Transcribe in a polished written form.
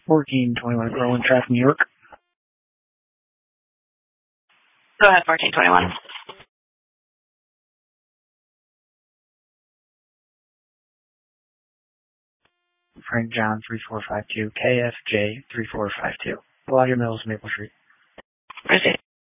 1421 Roland Track, New York. Go ahead, 1421. Frank John 3452, KFJ 3452. Elijah Mills, Maple Street. Proceed.